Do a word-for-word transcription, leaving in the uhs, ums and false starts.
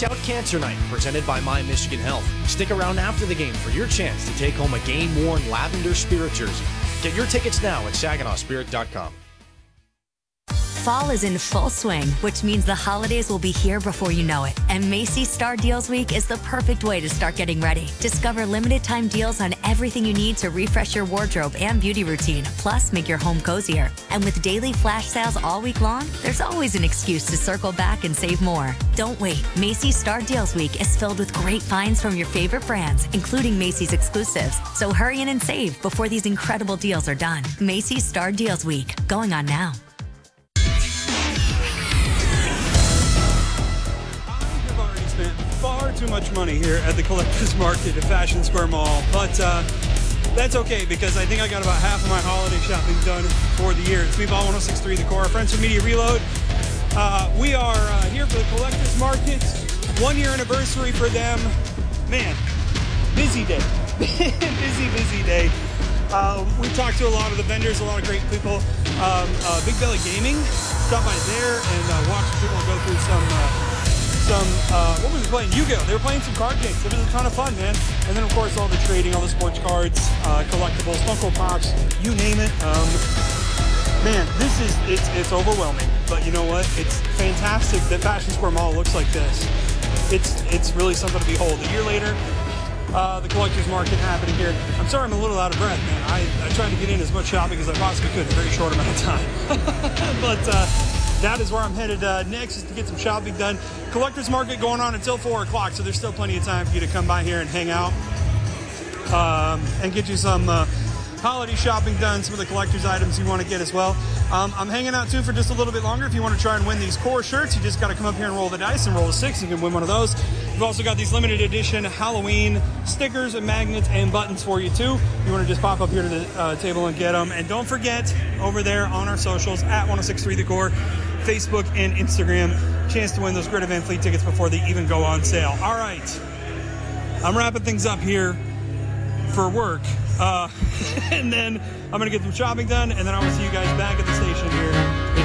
Out Cancer Night, presented by My Michigan Health. Stick around after the game for your chance to take home a game-worn lavender spirit jersey. Get your tickets now at Saginaw Spirit dot com. Fall is in full swing, which means the holidays will be here before you know it. And Macy's Star Deals Week is the perfect way to start getting ready. Discover limited time deals on everything you need to refresh your wardrobe and beauty routine, plus make your home cozier. And with daily flash sales all week long, there's always an excuse to circle back and save more. Don't wait. Macy's Star Deals Week is filled with great finds from your favorite brands, including Macy's exclusives. So hurry in and save before these incredible deals are done. Macy's Star Deals Week, going on now. Spent far too much money here at the Collectors Market at Fashion Square Mall, but uh, that's okay because I think I got about half of my holiday shopping done for the year. It's me, Ball one oh six point three The Core, our friends from Media Reload. Uh, we are uh, here for the Collectors Market, one year anniversary for them. Man, busy day, busy, busy day. Uh, we talked to a lot of the vendors, a lot of great people. Um, uh, Big Belly Gaming, stop by there and uh, watch people go through some. Uh, Some, uh, what was we playing? Yu-Gi-Oh! They were playing some card games. It was a ton of fun, man. And then, of course, all the trading, all the sports cards, uh, collectibles, Funko Pops, you name it. Um, man, this is, it's it's overwhelming. But you know what? It's fantastic that Fashion Square Mall looks like this. It's it's really something to behold. A year later, uh, the Collectors Market happening here. I'm sorry I'm a little out of breath, man. I, I tried to get in as much shopping as I possibly could in a very short amount of time. but, uh, that is where I'm headed uh, next, is to get some shopping done. Collectors Market going on until four o'clock, so there's still plenty of time for you to come by here and hang out um, and get you some uh, holiday shopping done, some of the collector's items you want to get as well. Um, I'm hanging out, too, for just a little bit longer. If you want to try and win these core shirts, you just got to come up here and roll the dice and roll a six. You can win one of those. We've also got these limited edition Halloween stickers and magnets and buttons for you, too. You want to just pop up here to the uh, table and get them. And don't forget, over there on our socials, at one oh six point three The Core, Facebook and Instagram, chance to win those Grid Van Fleet tickets before they even go on sale. All right, I'm wrapping things up here for work, uh, and then I'm gonna get some shopping done, and then I will see you guys back at the station here